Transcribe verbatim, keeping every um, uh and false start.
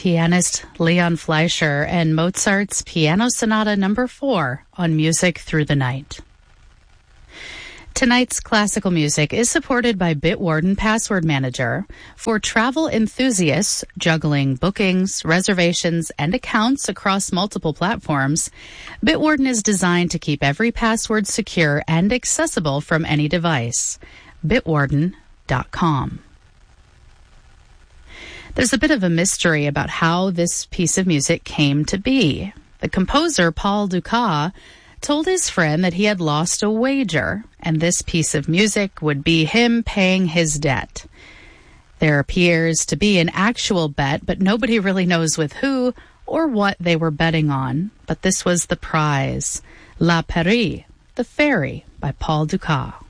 pianist Leon Fleischer and Mozart's Piano Sonata Number four on Music Through the Night. Tonight's classical music is supported by Bitwarden Password Manager for travel enthusiasts juggling bookings, reservations, and accounts across multiple platforms. Bitwarden is designed to keep every password secure and accessible from any device. bitwarden dot com. There's a bit of a mystery about how this piece of music came to be. The composer, Paul Dukas, told his friend that he had lost a wager, and this piece of music would be him paying his debt. There appears to be an actual bet, but nobody really knows with who or what they were betting on. But this was the prize, La Peri, the Fairy, by Paul Dukas.